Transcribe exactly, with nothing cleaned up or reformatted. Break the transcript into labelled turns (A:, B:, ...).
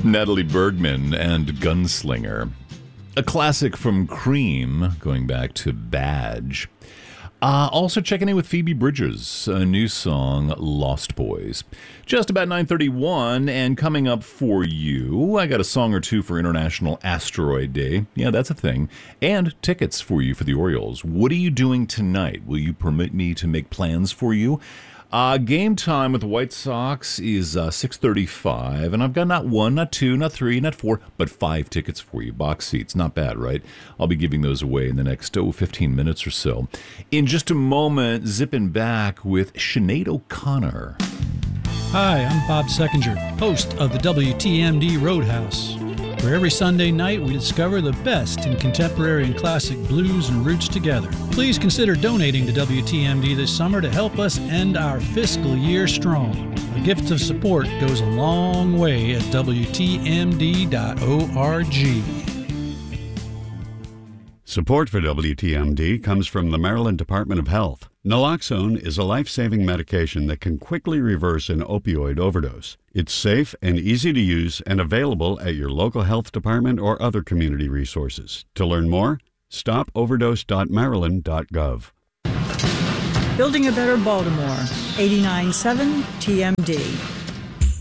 A: Natalie Bergman and Gunslinger. A classic from Cream, going back to Badge. Uh, also checking in with Phoebe Bridgers, a new song, Lost Boys. Just about nine thirty-one, and coming up for you, I got a song or two for International Asteroid Day. Yeah, that's a thing. And tickets for you for the Orioles. What are you doing tonight? Will you permit me to make plans for you? Uh, game time with the White Sox is uh, six thirty-five, and I've got not one, not two, not three, not four, but five tickets for you. Box seats. Not bad, right? I'll be giving those away in the next, oh, fifteen minutes or so. In just a moment, zipping back with Sinead O'Connor.
B: Hi, I'm Bob Seckinger, host of the W T M D Roadhouse, where every Sunday night we discover the best in contemporary and classic blues and roots together. Please consider donating to W T M D this summer to help us end our fiscal year strong. A gift of support goes a long way at W T M D dot org.
C: Support for W T M D comes from the Maryland Department of Health. Naloxone is a life-saving medication that can quickly reverse an opioid overdose. It's safe and easy to use and available at your local health department or other community resources. To learn more, stop overdose dot maryland dot gov.
D: Building a Better Baltimore, eighty-nine point seven T M D.